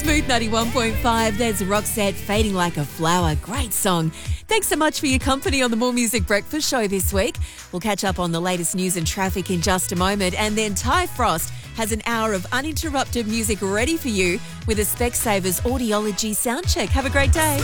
Smooth 91.5. There's Roxette, Fading Like a Flower. Great song. Thanks so much for your company on the More Music Breakfast Show this week. We'll catch up on the latest news and traffic in just a moment. And then Ty Frost has an hour of uninterrupted music ready for you with a Specsavers Audiology sound check. Have a great day.